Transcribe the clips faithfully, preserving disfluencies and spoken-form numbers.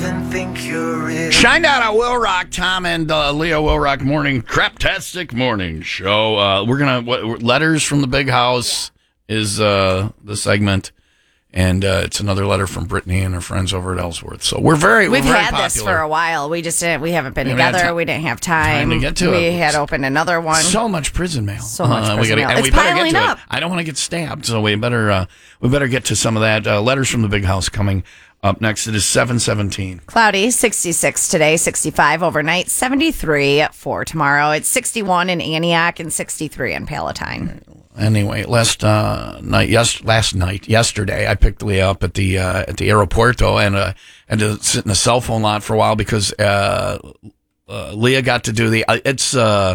even think you're real. Shined out on Will Rock, Tom and uh, Leo Will Rock morning, craptastic morning show. Uh, we're gonna what, letters from the big house is uh, the segment, and uh, it's another letter from Brittany and her friends over at Ellsworth. So we're very we've we're very had popular. this for a while. We just didn't. We haven't been We haven't together. had ti- we didn't have time. time to get to we it. had opened another one. So much prison mail. So much Uh, we prison gotta, mail. and It's we better get piling to up. it. I don't want to get stabbed, so we better uh, we better get to some of that. Uh, letters from the big house coming up next. It is seven seventeen. Cloudy, sixty-six today, sixty-five overnight, seventy-three for tomorrow. It's sixty-one in Antioch and sixty-three in Palatine. Anyway, last uh, night, yes, last night, yesterday, I picked Leah up at the uh, at the aeropuerto and uh, had to sit in a cell phone lot for a while because uh, uh, Leah got to do the uh, it's uh,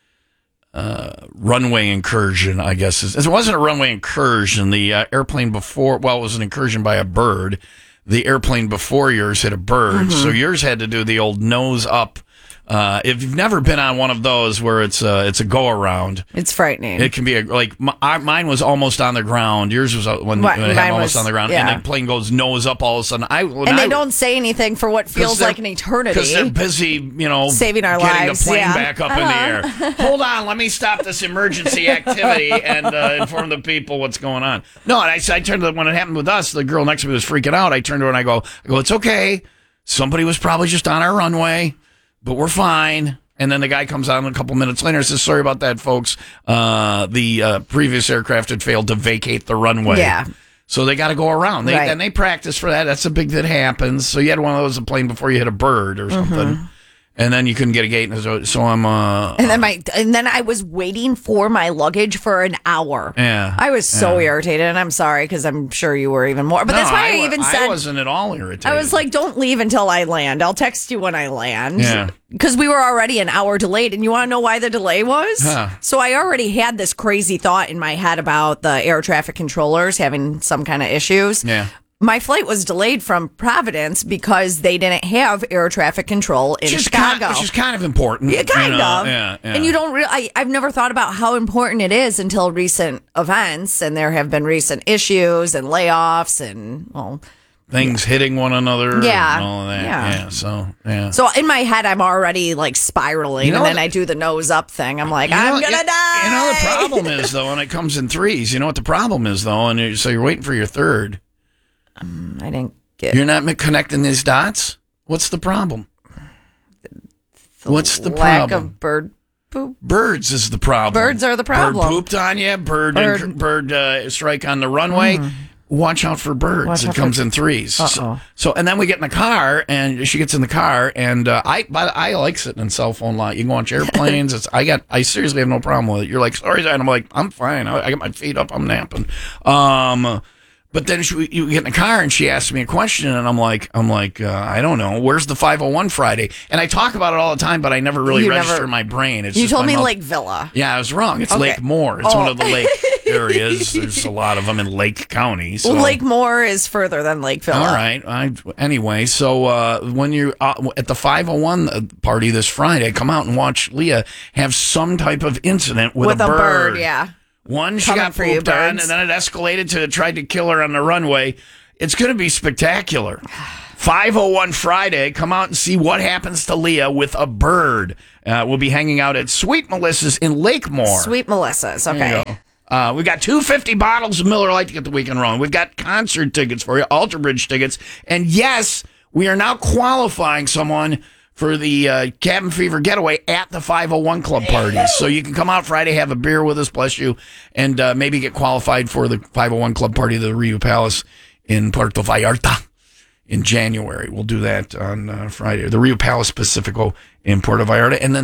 uh, runway incursion. I guess it wasn't a runway incursion. The uh, airplane before, well, it was an incursion by a bird. The airplane before yours hit a bird, Mm-hmm. so yours had to do the old nose up. Uh, if you've never been on one of those where it's a, it's a go around, It's frightening. it can be a, like my, I, mine was almost on the ground. Yours was uh, when, Right, when it mine had almost was- on the ground, yeah. and the plane goes nose up all of a sudden. I when and they I, don't say anything for what feels they're- like an eternity. because they're busy, you know, Saving our getting lives, the plane yeah. back up in the Uh-huh. air. Hold on, let me stop this emergency activity and uh, inform the people what's going on. No, and I, I turned to the, when it happened with us, the girl next to me was freaking out. I turned to her and I go, I go, it's okay. Somebody was probably just on our runway, but we're fine. And then the guy comes on a couple minutes later and says, sorry about that, folks. Uh, the uh, previous aircraft had failed to vacate the runway. Yeah. So they got to go around. They, Right. And they practice for that. That's a big that happens. So you had one of those a plane before you hit a bird or something. Mm-hmm. And then you couldn't get a gate. And so, so I'm... Uh, And then my and then I was waiting for my luggage for an hour. Yeah, I was so yeah. irritated, and I'm sorry because I'm sure you were even more. But no, that's why I, wa- even I said wasn't at all irritated. I was like, "Don't leave until I land. I'll text you when I land." Yeah. Because we were already an hour delayed, and you want to know why the delay was? Huh. So I already had this crazy thought in my head about the air traffic controllers having some kind of issues. Yeah. My flight was delayed from Providence because they didn't have air traffic control in which is Chicago. Kind, which is kind of important. Yeah, kind you know? of. Yeah, yeah. And you don't really, I, I've never thought about how important it is until recent events. And there have been recent issues and layoffs and, well, Things hitting one another. Yeah, And all of that. yeah. Yeah. So, yeah. so in my head, I'm already like spiraling. You know and then what- I do the nose up thing. I'm like, You I'm know- going to you- die. You know, the problem is, though, when it comes in threes, you know what the problem is, though? And you so you're waiting for your third. I didn't get You're not connecting these dots? What's the problem? What's the lack problem? of bird poop. Birds is the problem. Birds are the problem. Bird pooped on you. Bird Bird- bird, bird uh, strike on the runway. Watch out for birds. Watch it out for- comes in threes. So, Uh-oh. so, and then we get in the car, and she gets in the car, and uh, I, but I like sitting in cell phone lot. You can watch airplanes. It's I got, I seriously have no problem with it. You're like, sorry, and I'm like, I'm fine. I, I got my feet up. I'm napping. Um, but then she, you get in the car, and she asks me a question, and I'm like, I'm like, uh, I don't know. Where's the five oh one Friday? And I talk about it all the time, but I never really You register never- in my brain. It's You just told my me mouth- Lake Villa. Yeah, I was wrong. It's Okay. Lake Moore. It's Oh. one of the lake areas. There's a lot of them in Lake County. So. Well, Lake Moore is further than Lake Villa. All right. I, anyway, so uh, when you're uh, at the five oh one party this Friday, come out and watch Leah have some type of incident with, With a bird, yeah. One, she Coming got for you, pooped on, birds. and then it escalated to tried to kill her on the runway. It's going to be spectacular. five oh one Friday, come out and see what happens to Leah with a bird. Uh, we'll be hanging out at Sweet Melissa's in Lake Moore. Sweet Melissa's. There you Okay. go. Uh, we've got two hundred fifty bottles of Miller Lite to get the weekend wrong. We've got concert tickets for you, Alter Bridge tickets. And yes, we are now qualifying someone for the uh, Cabin Fever getaway at the five oh one Club parties. So you can come out Friday, have a beer with us, bless you, and uh, maybe get qualified for the five oh one Club party at the Rio Palace in Puerto Vallarta in January. We'll do that on uh, Friday. The Rio Palace Pacifico in Puerto Vallarta. And then